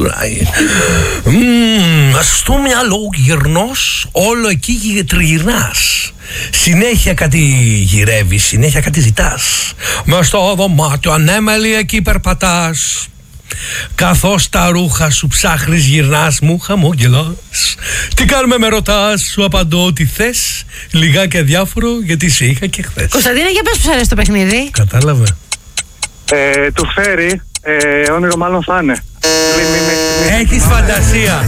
Στο μυαλό γυρνός, όλο εκεί τριγυρνάς. Συνέχεια κάτι γυρεύεις, συνέχεια κάτι ζητάς. Μες στο δωμάτιο ανέμελη εκεί περπατάς. Καθώς τα ρούχα σου ψάχνεις γυρνάς, μου χαμόγελας. Τι κάνουμε με ρωτάς, σου απαντώ ότι θες. Λιγάκι αδιάφορο γιατί σε είχα και χθες. Κωνσταντίνα, για πες που σου αρέσει το παιχνίδι. Κατάλαβε. Του φέρει, όνειρο μάλλον θα είναι. Έχεις φαντασία.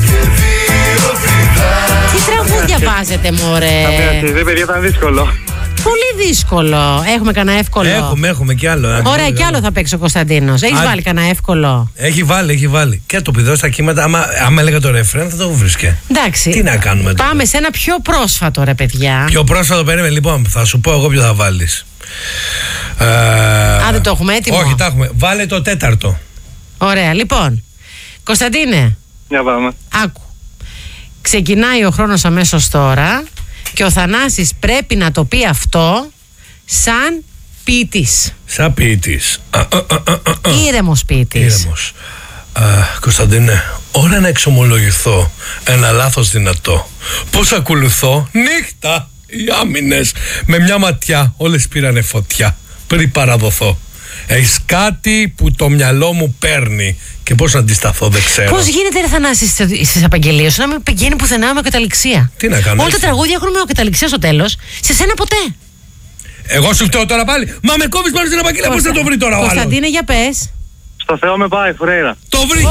Τι τραγούδια βάζετε, μωρέ. Δεν παιδιά, ήταν δύσκολο. Πολύ δύσκολο. Έχουμε κανένα εύκολο? Έχουμε κι άλλο. Ωραία, κι άλλο θα παίξει ο Κωνσταντίνος. Έχεις βάλει κανένα εύκολο? Έχει βάλει. Και το πηδό στα κύματα, άμα έλεγα το ρεφρέν θα το βρίσκε. Εντάξει. Τι να κάνουμε τώρα. Πάμε σε ένα πιο πρόσφατο, ρε παιδιά. Πιο πρόσφατο, περίμενε. Λοιπόν, θα σου πω εγώ ποιο θα βάλεις. Δεν το έχουμε έτοιμο? Όχι, τα έχουμε. Βάλε το τέταρτο. Ωραία, λοιπόν. Κωνσταντίνε. Για πάμε. Άκου. Ξεκινάει ο χρόνος αμέσως τώρα και ο Θανάσης πρέπει να το πει αυτό σαν ποιητής. Σαν ποιητής. Ήρεμος ποιητής. Ήρεμος. Κωνσταντίνε, ώρα να εξομολογηθώ ένα λάθος δυνατό. Πώς ακολουθώ νύχτα οι άμυνες με μια ματιά όλες πήρανε φωτιά πριν παραδοθώ. Έχεις κάτι που το μυαλό μου παίρνει και πώς να αντισταθώ δεν ξέρω. Πώς γίνεται, ρε Θανάση, στις απαγγελίες σου να μην πηγαίνει πουθενά με καταληξία? Τι να κάνω? Όλα τα τραγούδια έχουν με καταληξία στο τέλος. Σε σένα ποτέ. Εγώ σου φταίω τώρα πάλι? Μα με κόβεις πάνω στην απαγγελία, πώς θα το βρει τώρα ο άλλος? Κωνσταντίνε, για πες. Στο Θεό με πάει, Φουρέιρα. Το βρήκε!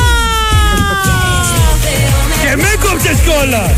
Και με κόψες κιόλας!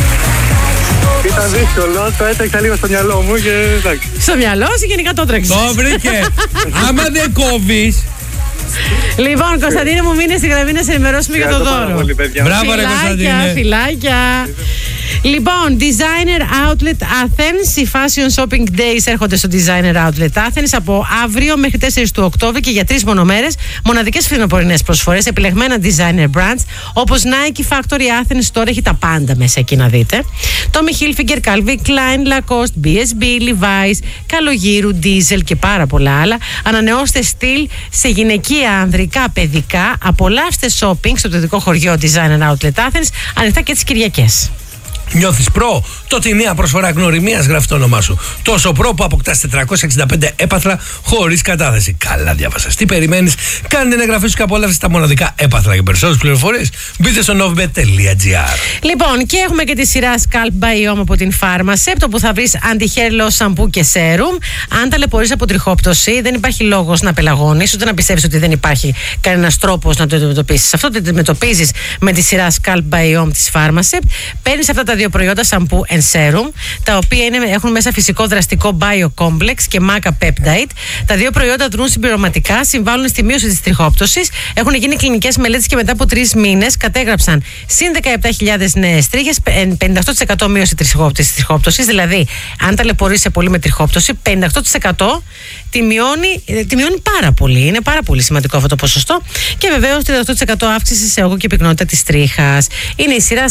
Ήταν δύσκολο, το έτρεξα λίγο στο μυαλό μου και εντάξει. Στο μυαλό σου γενικά το τρέξες. Το βρήκε! Άμα δεν κόβεις. Λοιπόν, Κωνσταντίνε μου, μείνε στη γραμμή να σε ενημερώσουμε για το δώρο. Μπράβο ρε Κωνσταντίνε. Φιλάκια. Λοιπόν, Designer Outlet Athens. Οι Fashion Shopping Days έρχονται στο Designer Outlet Athens από αύριο μέχρι 4 του Οκτώβρη και για 3 μονομέρες. Μοναδικές φθινοπορεινές προσφορές, επιλεγμένα designer brands όπως Nike, Factory, Athens Store, έχει τα πάντα μέσα εκεί να δείτε. Tommy Hilfiger, Calvin Klein, Lacoste, BSB, Levi's, Καλογύρου, Diesel και πάρα πολλά άλλα. Ανανεώστε στυλ σε γυναικεία, ανδρικά, παιδικά. Απολαύστε shopping στο παιδικό χωριό Designer Outlet Athens, ανοιχτά και τις Κυριακές. Νιώθεις προ? Τότε η νέα προσφορά γνωριμίας γράφει το όνομά σου. Τόσο προ που αποκτάς 465 έπαθλα χωρίς κατάθεση. Καλά διάβασες. Τι περιμένεις? Κάνε την εγγραφή σου και απόλαυσε τα μοναδικά έπαθλα. Για περισσότερες πληροφορίες μπείτε στο novibet.gr. Λοιπόν, και έχουμε και τη σειρά Scalp by Om από την Pharmacept, όπου θα βρεις anti-hair loss σαμπού και serum. Αν ταλαιπωρείς από τριχόπτωση, δεν υπάρχει λόγος να πελαγώνεις, ούτε να πιστεύεις ότι δεν υπάρχει κανένας τρόπος να το αντιμετωπίσεις. Αυτό το αντιμετωπίζεις με τη σειρά Scalp by Om της Pharmacept. Παίρνεις αυτά τα δύο προϊόντα, σαμπού and serum, τα οποία έχουν μέσα φυσικό δραστικό biocomplex και maca peptide. Τα δύο προϊόντα δρούν συμπληρωματικά, συμβάλλουν στη μείωση της τριχόπτωσης. Έχουν γίνει κλινικές μελέτες και μετά από 3 μήνες κατέγραψαν συν 17.000 νέες τρίχες, 58% μείωση της τριχόπτωσης. Δηλαδή, αν ταλαιπωρείσαι πολύ με τριχόπτωση, 58% τη μειώνει πάρα πολύ. Είναι πάρα πολύ σημαντικό αυτό το ποσοστό. Και βεβαίως 38% αύξηση σε όγκο και πυκνότητα της τρίχας. Είναι η σειρά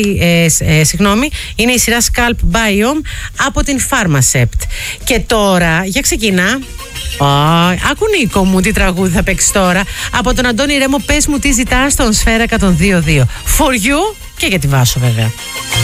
είναι η σειρά Scalp by Om από την Pharmacept. Και τώρα, για ξεκινά. Άκου Νίκο μου, τι τραγούδι θα παίξει τώρα. Από τον Αντώνη Ρέμο, πες μου τι ζητάς στον Σφαίρα 102.2. For you και για τη Βάσο βέβαια.